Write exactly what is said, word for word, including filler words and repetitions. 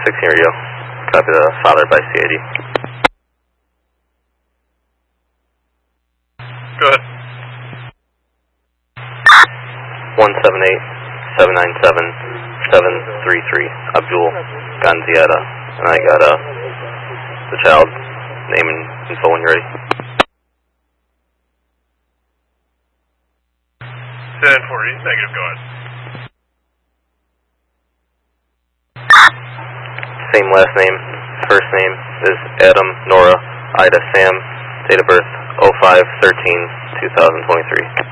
sixteen radio. Copy the father by C I D. Go ahead. one seven eight, seven nine seven, seven three three. Abdul Ganziada. And I got uh, the child's name and info when you're ready. ten forty, negative, go ahead. Same last name. First name is Adam Nora Ida Sam. Date of birth oh five thirteen two thousand twenty-three.